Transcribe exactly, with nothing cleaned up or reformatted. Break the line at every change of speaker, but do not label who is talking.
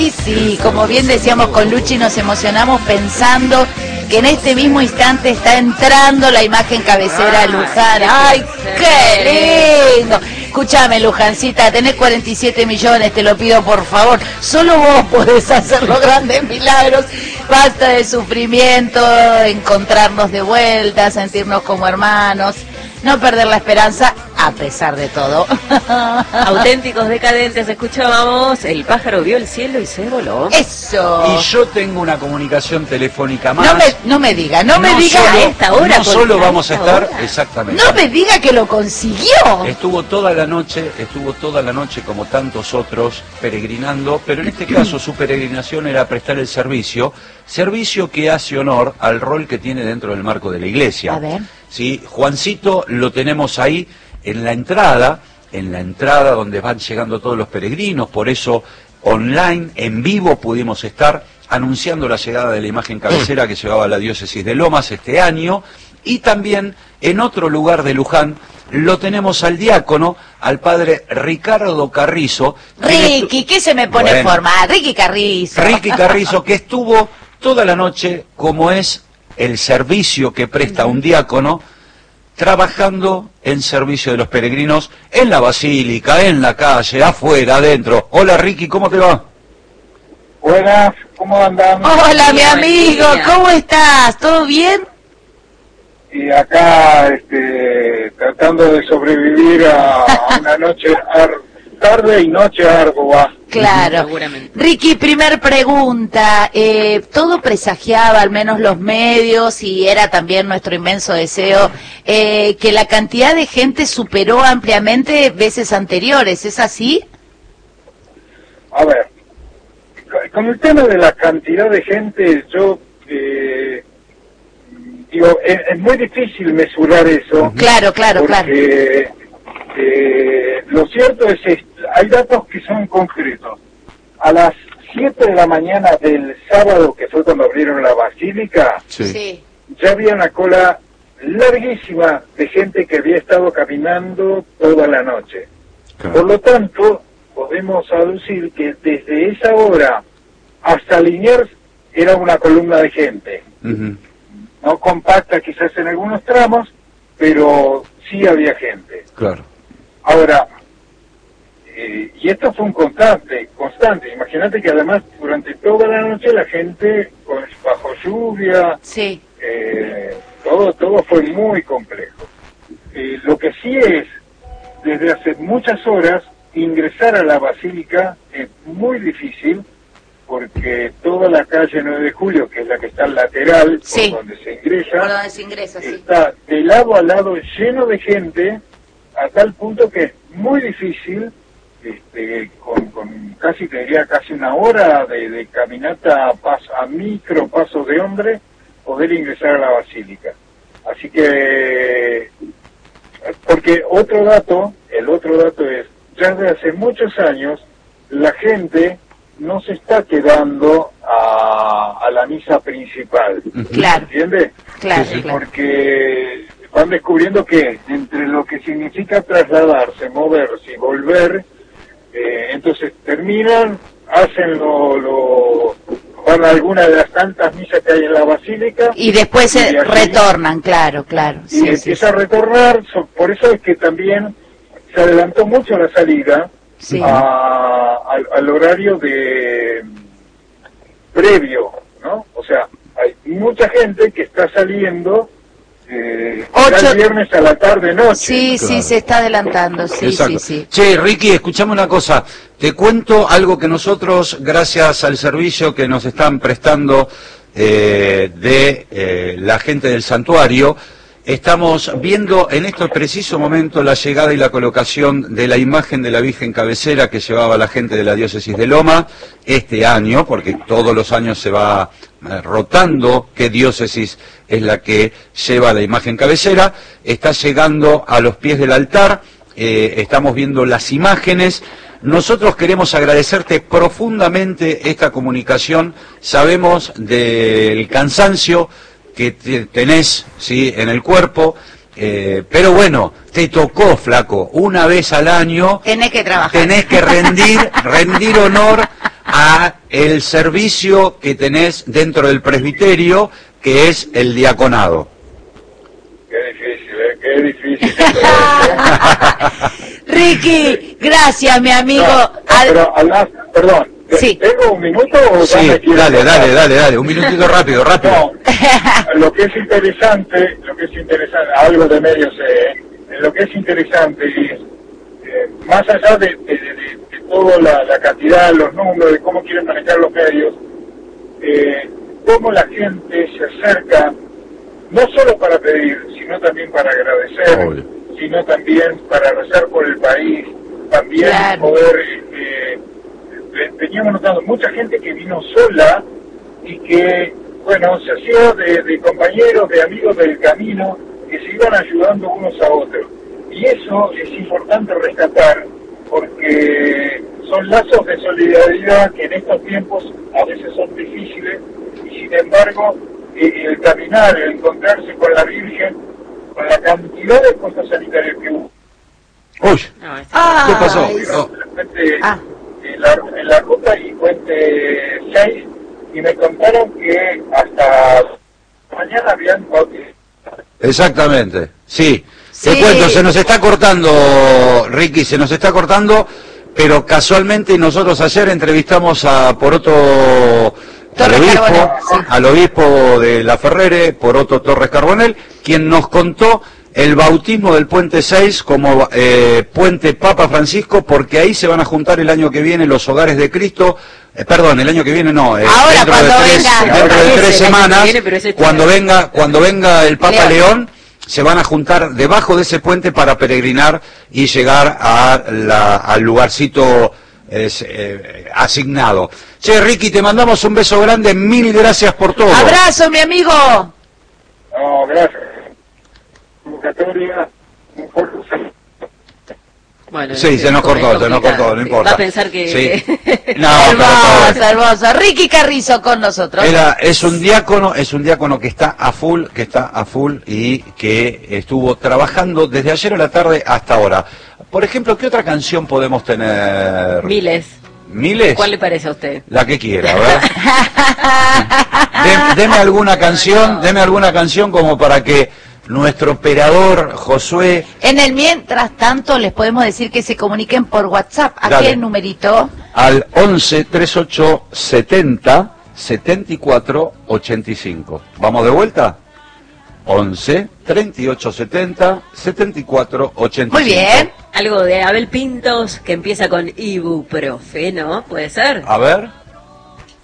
Sí, sí, como bien decíamos con Luchi, nos emocionamos pensando que en este mismo instante está entrando la imagen cabecera de Luján. ¡Ay, qué lindo! Escúchame, Lujancita, tenés cuarenta y siete millones, te lo pido por favor. Solo vos podés hacer los grandes milagros. Basta de sufrimiento, encontrarnos de vuelta, sentirnos como hermanos, no perder la esperanza a pesar de todo.
Auténticos decadentes, escuchábamos, el pájaro vio el cielo y se voló.
Eso.
Y yo tengo una comunicación telefónica más.
No me, no me diga, no, no me diga
solo,
a esta hora.
No solo vamos a estar,
hora.
exactamente.
No me diga que lo consiguió.
Estuvo toda la noche, estuvo toda la noche como tantos otros peregrinando, pero en este caso su peregrinación era prestar el servicio, servicio que hace honor al rol que tiene dentro del marco de la iglesia.
A ver.
Sí, Juancito lo tenemos ahí en la entrada, en la entrada donde van llegando todos los peregrinos, por eso online, en vivo pudimos estar anunciando la llegada de la imagen cabecera que llevaba a la diócesis de Lomas este año, y también en otro lugar de Luján lo tenemos al diácono, al padre Ricardo Carrizo.
Ricky, ¿qué se me pone
bueno,
formal? Ricky Carrizo.
Ricky Carrizo, que estuvo toda la noche, como es el servicio que presta un diácono, trabajando en servicio de los peregrinos en la basílica, en la calle, afuera, adentro. Hola Ricky, ¿cómo te va?
Buenas, ¿cómo andan?
Hola mi amigo, ¿cómo estás? ¿Todo bien?
Y acá, este, tratando de sobrevivir a, a una noche, ar, tarde y noche ardua.
Claro. Ricky, primer pregunta, eh, todo presagiaba, al menos los medios, y era también nuestro inmenso deseo, eh, que la cantidad de gente superó ampliamente veces anteriores, ¿es así?
A ver, con el tema de la cantidad de gente, yo eh, digo, es, es muy difícil mesurar eso.
Claro, claro,
porque,
claro.
Eh, lo cierto es esto. Hay datos que son concretos. A las siete de la mañana del sábado, que fue cuando abrieron la basílica,
Sí.
Sí.
ya había una cola larguísima de gente que había estado caminando toda la noche.
Claro.
Por lo tanto, podemos aducir que desde esa hora hasta Liniers era una columna de gente.
Uh-huh.
No compacta quizás en algunos tramos, pero sí había gente.
Claro.
Ahora, eh, y esto fue un constante, constante. Imagínate que además durante toda la noche la gente, con, bajo lluvia,
Sí.
eh, todo, todo fue muy complejo. Eh, lo que sí es, desde hace muchas horas, ingresar a la basílica es muy difícil, porque toda la calle nueve de julio, que es la que está al lateral,
Sí.
por donde se ingresa,
Por donde se ingresa, sí.
está de lado a lado lleno de gente, a tal punto que es muy difícil, este, con, con casi, te diría, casi una hora de, de caminata a, paso, a micro pasos de hombre, poder ingresar a la basílica. Así que, porque otro dato, el otro dato es, ya desde hace muchos años, la gente no se está quedando a, a la misa principal.
Claro.
¿Entiendes?
Claro,
Sí, sí.
claro.
Porque van descubriendo que entre lo que significa trasladarse, moverse y volver, eh, entonces terminan, hacen lo, lo, van a alguna de las tantas misas que hay en la basílica.
Y después se
y allí-
retornan, claro, claro.
Y
Sí, sí,
empieza
sí.
a retornar, so- por eso es que también se adelantó mucho la salida
Sí.
a- al, al horario de previo, ¿no? O sea, hay mucha gente que está saliendo eh, ya
Ocho-
el viernes a la tarde noche.
Sí, sí,
Claro.
se está adelantando, sí,
Exacto.
sí, sí.
Che, Ricky, escuchame una cosa. Te cuento algo que nosotros, gracias al servicio que nos están prestando eh, de eh, la gente del santuario, estamos viendo en este preciso momento la llegada y la colocación de la imagen de la Virgen Cabecera que llevaba la gente de la diócesis de Loma este año, porque todos los años se va eh, rotando qué diócesis es la que lleva la imagen cabecera. Está llegando a los pies del altar, eh, estamos viendo las imágenes. Nosotros queremos agradecerte profundamente esta comunicación. Sabemos del cansancio que te, tenés, ¿sí?, en el cuerpo, eh, pero bueno, te tocó, flaco, una vez al año
Tenés que trabajar.
tenés que rendir rendir honor a el servicio que tenés dentro del presbiterio, que es el diaconado.
Qué difícil, ¿eh? Qué difícil.
Ricky, gracias, mi amigo.
No, no, pero hablas, perdón,
Sí.
¿tengo un minuto o
Sí,
ya me quiero
dale,
cortar?
dale, dale, dale, un minutito rápido, rápido.
No, lo que es interesante, lo que es interesante, algo de medio sé, ¿eh? Lo que es interesante es, eh, más allá de, de, de, de toda la, la cantidad, los números, de cómo quieren manejar los medios, eh, cómo la gente se acerca, no solo para pedir, sino también para agradecer,
Obvio.
sino también para rezar por el país, también
Claro.
poder... Eh, veníamos notando mucha gente que vino sola y que, bueno, se hacía de, de compañeros, de amigos del camino, que se iban ayudando unos a otros. Y eso es importante rescatar, porque son lazos de solidaridad que en estos tiempos a veces son difíciles, y sin embargo, eh, el caminar, el encontrarse con la Virgen, con la cantidad de cosas sanitarias que hubo.
Uy,
No, es-
Ah,
¿qué pasó?
ay,
No.
Puente,
Ah.
en, la, en la ruta y puente seis, y me contaron que hasta mañana habían bautizado.
Exactamente, sí. Te
Sí.
cuento, se nos está cortando, Ricky, se nos está cortando, pero casualmente nosotros ayer entrevistamos a Poroto, al
Torres
obispo,
Carbonell, sí.
al obispo de La Ferrere, Poroto Torres Carbonell, quien nos contó el bautismo del Puente seis como eh, Puente Papa Francisco, porque ahí se van a juntar el año que viene los hogares de Cristo, eh, perdón, el año que viene no, eh,
Ahora,
dentro de
cuando
tres,
venga.
dentro de
Ese,
tres
el año que
semanas,
viene, pero ese este
cuando
año.
venga, cuando venga el Papa
León.
León, se van a juntar debajo de ese puente para peregrinar y llegar a la, al lugarcito es, eh, asignado. Che, Ricky, te mandamos un beso grande, mil gracias por todo.
Abrazo, mi amigo.
No, gracias. Convocatoria, un poco.
Bueno,
Sí, se nos
es
cortó, se nos
complicado,
cortó, no
sí.
importa.
Va a pensar que...
Sí. No,
Hermoso, hermoso. Ricky Carrizo con nosotros.
Era, es un diácono, es un diácono que está a full, que está a full y que estuvo trabajando desde ayer a la tarde hasta ahora. Por ejemplo, ¿qué otra canción podemos tener?
Miles.
¿Miles?
¿Cuál le parece a usted?
La que quiera, ¿verdad? Dem- deme alguna canción, deme alguna canción como para que nuestro operador Josué...
En el mientras tanto les podemos decir que se comuniquen por WhatsApp. ¿A
Dale.
qué numerito?
al once, treinta y ocho, setenta, setenta y cuatro, ochenta y cinco. ¿Vamos de vuelta? once, treinta y ocho, setenta, setenta y cuatro, ochenta y cinco.
Muy bien.
Algo de Abel Pintos que empieza con ibuprofeno, ¿puede ser?
A ver.